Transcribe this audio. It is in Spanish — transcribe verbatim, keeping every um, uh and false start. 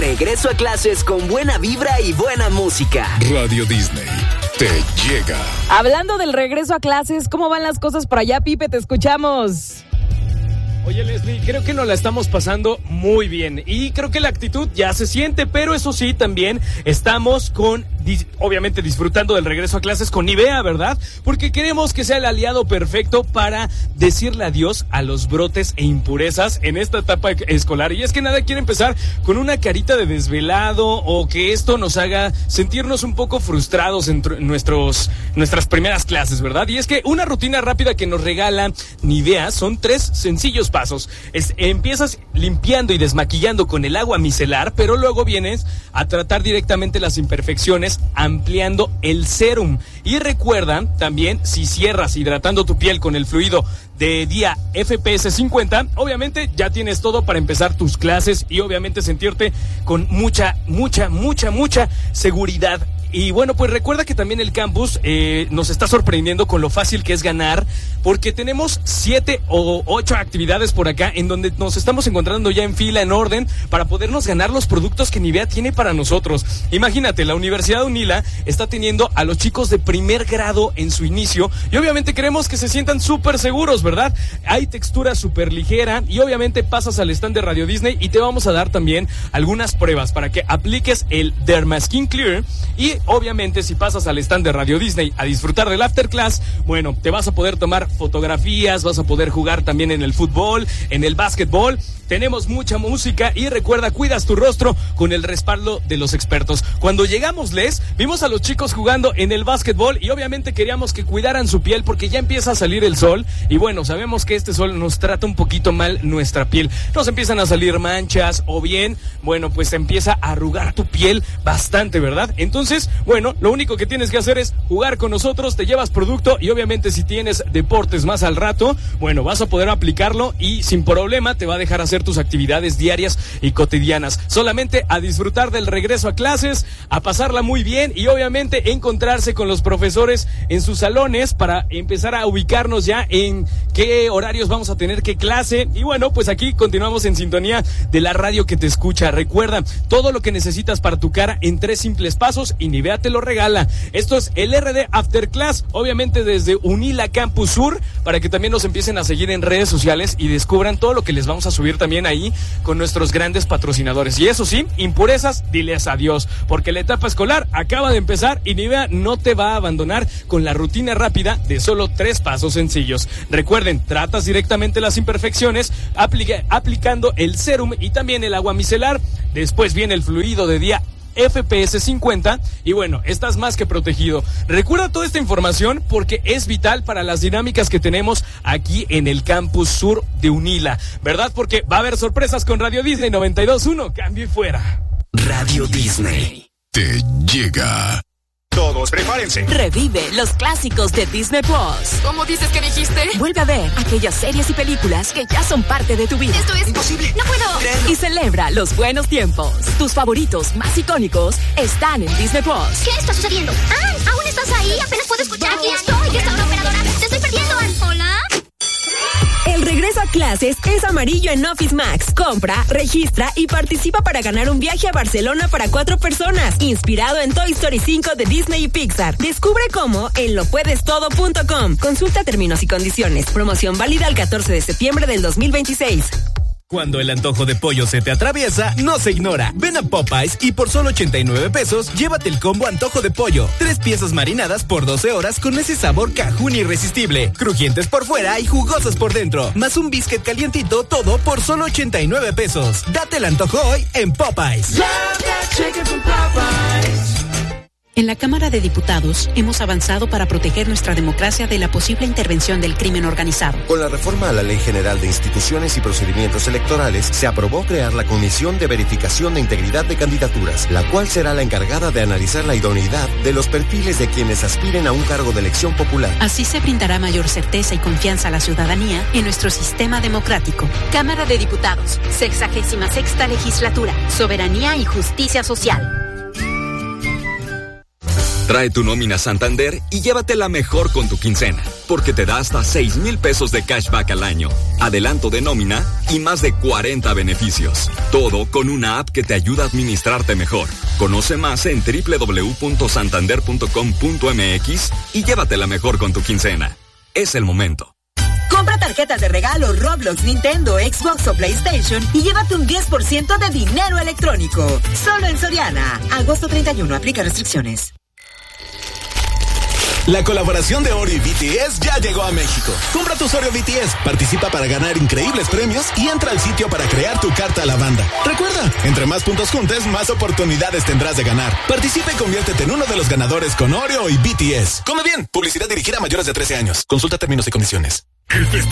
regreso a clases con buena vibra y buena música. Radio Disney te llega. Hablando del regreso a clases, ¿cómo van las cosas por allá, Pipe? Te escuchamos. Oye, Leslie, creo que nos la estamos pasando muy bien y creo que la actitud ya se siente, pero eso sí, también estamos con, obviamente disfrutando del regreso a clases con Nivea, ¿verdad? Porque queremos que sea el aliado perfecto para decirle adiós a los brotes e impurezas en esta etapa escolar. Y es que nada quiere empezar con una carita de desvelado o que esto nos haga sentirnos un poco frustrados en nuestros, nuestras primeras clases, ¿verdad? Y es que una rutina rápida que nos regala Nivea son tres sencillos pasos. Es, empiezas limpiando y desmaquillando con el agua micelar, pero luego vienes a tratar directamente las imperfecciones ampliando el sérum. Y recuerda también, si cierras hidratando tu piel con el fluido de día F P S cincuenta, obviamente ya tienes todo para empezar tus clases y obviamente sentirte con mucha, mucha, mucha, mucha seguridad. Y bueno, pues recuerda que también el campus eh, nos está sorprendiendo con lo fácil que es ganar, porque tenemos siete o ocho actividades por acá en donde nos estamos encontrando ya en fila, en orden, para podernos ganar los productos que Nivea tiene para nosotros. Imagínate, la Universidad de Unila está teniendo a los chicos de primer grado en su inicio y obviamente queremos que se sientan súper seguros, ¿verdad? Hay textura súper ligera y obviamente pasas al stand de Radio Disney y te vamos a dar también algunas pruebas para que apliques el Derma Skin Clear. Y obviamente si pasas al stand de Radio Disney a disfrutar del after class, bueno, te vas a poder tomar fotografías, vas a poder jugar también en el fútbol, en el básquetbol. Tenemos mucha música y recuerda, cuidas tu rostro con el respaldo de los expertos. Cuando llegamos, Les, vimos a los chicos jugando en el básquetbol y obviamente queríamos que cuidaran su piel porque ya empieza a salir el sol y bueno, sabemos que este sol nos trata un poquito mal nuestra piel. Nos empiezan a salir manchas o bien, bueno, pues empieza a arrugar tu piel bastante, ¿verdad? Entonces, bueno, lo único que tienes que hacer es jugar con nosotros, te llevas producto y obviamente si tienes deportes más al rato, bueno, vas a poder aplicarlo y sin problema te va a dejar hacer tus actividades diarias y cotidianas. Solamente a disfrutar del regreso a clases, a pasarla muy bien y obviamente encontrarse con los profesores en sus salones para empezar a ubicarnos ya en qué horarios vamos a tener qué clase. Y bueno, pues aquí continuamos en sintonía de la radio que te escucha. Recuerda, todo lo que necesitas para tu cara en tres simples pasos y Nivea te lo regala. Esto es el R D After Class, obviamente desde Unila Campus Sur, para que también nos empiecen a seguir en redes sociales y descubran todo lo que les vamos a subir también ahí con nuestros grandes patrocinadores. Y eso sí, impurezas, diles adiós, porque la etapa escolar acaba de empezar y Nivea no te va a abandonar con la rutina rápida de solo tres pasos sencillos. Recuerden, tratas directamente las imperfecciones aplica, aplicando el sérum y también el agua micelar. Después viene el fluido de día F P S cincuenta y bueno, estás más que protegido. Recuerda toda esta información porque es vital para las dinámicas que tenemos aquí en el campus sur de Unila, ¿verdad? Porque va a haber sorpresas con Radio Disney noventa y dos punto uno. Cambio y fuera. Radio Disney te llega. Todos prepárense. Revive los clásicos de Disney Plus. ¿Cómo dices que dijiste? Vuelve a ver aquellas series y películas que ya son parte de tu vida. Esto es imposible. No puedo. Y celebra los buenos tiempos. Tus favoritos más icónicos están en Disney Plus. ¿Qué está sucediendo? ¡Ann! ¿Aún estás ahí? Apenas puedo escuchar. Aquí estoy. ¿Qué está una operadora? Te estoy perdiendo, Ann. ¿Hola? El regreso a clases es amarillo en Office Max. Compra, registra y participa para ganar un viaje a Barcelona para cuatro personas, inspirado en Toy Story cinco de Disney y Pixar. Descubre cómo en lo puedes todo punto com. Consulta términos y condiciones. Promoción válida el catorce de septiembre del dos mil veintiséis. Cuando el antojo de pollo se te atraviesa, no se ignora. Ven a Popeyes y por solo ochenta y nueve pesos, llévate el combo antojo de pollo. Tres piezas marinadas por doce horas con ese sabor cajún irresistible. Crujientes por fuera y jugosas por dentro. Más un biscuit calientito, todo por solo ochenta y nueve pesos. Date el antojo hoy en Popeyes. En la Cámara de Diputados hemos avanzado para proteger nuestra democracia de la posible intervención del crimen organizado. Con la reforma a la Ley General de Instituciones y Procedimientos Electorales, se aprobó crear la Comisión de Verificación de Integridad de Candidaturas, la cual será la encargada de analizar la idoneidad de los perfiles de quienes aspiren a un cargo de elección popular. Así se brindará mayor certeza y confianza a la ciudadanía en nuestro sistema democrático. Cámara de Diputados, sexagésima sexta legislatura, soberanía y justicia social. Trae tu nómina Santander y llévatela mejor con tu quincena. porque te da hasta seis mil pesos de cashback al año, adelanto de nómina y más de cuarenta beneficios. Todo con una app que te ayuda a administrarte mejor. Conoce más en doble u doble u doble u punto santander punto com punto m x y llévatela mejor con tu quincena. Es el momento. Compra tarjetas de regalo Roblox, Nintendo, Xbox o PlayStation y llévate un diez por ciento de dinero electrónico. Solo en Soriana. Agosto treinta y uno. Aplica restricciones. La colaboración de Oreo y B T S ya llegó a México. Compra tus Oreo B T S, participa para ganar increíbles premios y entra al sitio para crear tu carta a la banda. Recuerda, entre más puntos juntes, más oportunidades tendrás de ganar. Participa y conviértete en uno de los ganadores con Oreo y B T S. Come bien. Publicidad dirigida a mayores de trece años. Consulta términos y condiciones.